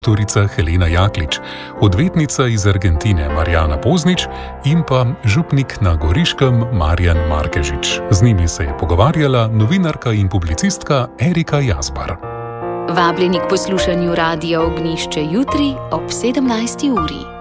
doktorica Helena Jaklič, odvetnica iz Argentine Marjana Poznič in pa župnik na Goriškem Marjan Markežič. Z njimi se je pogovarjala novinarka in publicistka Erika Jazbar. Vabljeni k poslušanju Radia Ognjišče jutri ob 17. uri.